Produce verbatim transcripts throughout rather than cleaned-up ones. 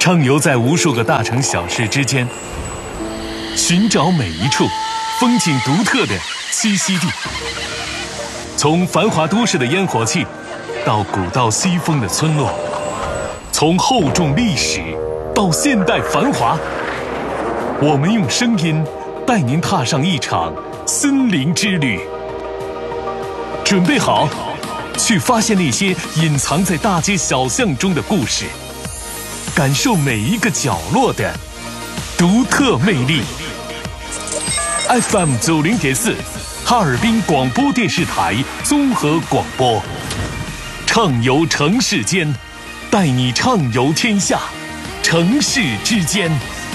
畅游在无数个大城小市之间，寻找每一处风景独特的栖息地。从繁华都市的烟火气，到古道西风的村落，从厚重历史到现代繁华，我们用声音带您踏上一场森林之旅。准备好，去发现那些隐藏在大街小巷中的故事，感受每一个角落的独特魅力。F M 九零点四，哈尔滨广播电视台综合广播，畅游城市间，带你畅游天下，城市之间。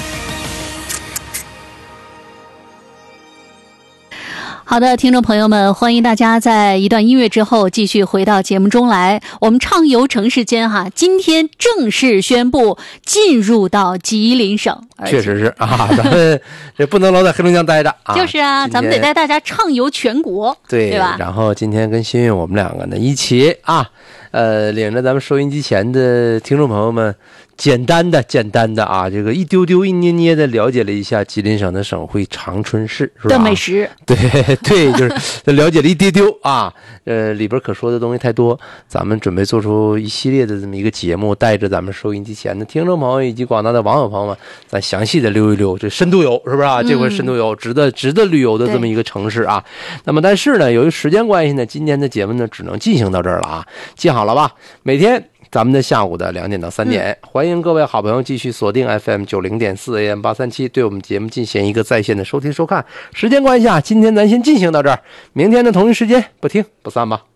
好的，听众朋友们，欢迎大家在一段音乐之后继续回到节目中来。我们畅游城市间哈，今天正式宣布进入到吉林省。 确实是啊，咱们这不能老在黑龙江待着啊。 就是啊，咱们得带大家畅游全国， 对对吧？ 然后今天跟新运我们两个呢一起啊，呃，领着咱们收音机前的听众朋友们。简单的简单的啊，这个一丢丢一捏捏的了解了一下吉林省的省会长春市是吧的美食， 对对，就是了解了一丢丢啊，呃，里边可说的东西太多，咱们准备做出一系列的这么一个节目，带着咱们收音机前的听众朋友以及广大的网友朋友们，咱详细的溜一溜，这深度游是不是啊？这回深度游值得值得旅游的这么一个城市啊。那么但是呢，由于时间关系呢，今天的节目呢只能进行到这儿了啊，记好了吧？每天。咱们的下午的两点到三点、嗯，欢迎各位好朋友继续锁定 F M 九零点四 A M 八三七，对我们节目进行一个在线的收听收看。时间关系啊，今天咱先进行到这儿，明天的同一时间不听不散吧。